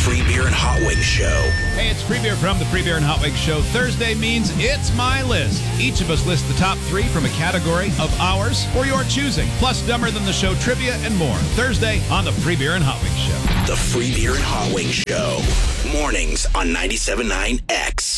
Free Beer and Hot Wings Show. Hey, it's Free Beer from the Free Beer and Hot Wings Show. Thursday means it's my list. Each of us lists the top 3 from a category of ours or your choosing, plus Dumber Than the Show trivia and more. Thursday on the Free Beer and Hot Wings Show. The Free Beer and Hot Wings Show. Mornings on 97.9 X.